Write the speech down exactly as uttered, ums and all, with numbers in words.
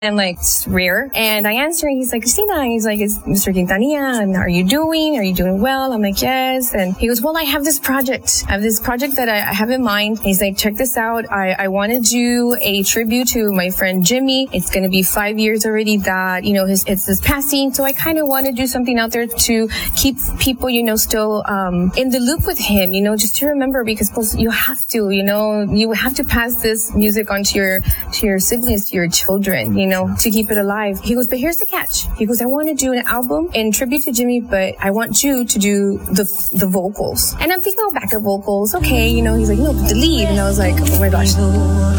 I'm like, it's rare. And I answer, and he's like, Christina, he's like, is Mister Quintanilla, and how are you doing? Are you doing well? I'm like, yes. And he goes, well, I have this project. I have this project that I, I have in mind. He's like, check this out. I, I want to do a tribute to my friend Jimmy. It's going to be five years already that, you know, his, it's his passing. So I kind of want to do something out there to keep people, you know, still, um, in the loop with him, you know, just to remember, because pues, you have to, you know, you have to pass this music on to your, to your siblings, to your children, you know. know, to keep it alive. He goes, but here's the catch. He goes, I want to do an album in tribute to Jimmy, but I want you to do the the vocals. And I'm thinking, oh, backup vocals. Okay, you know, he's like, no, but the lead. And I was like, oh my gosh.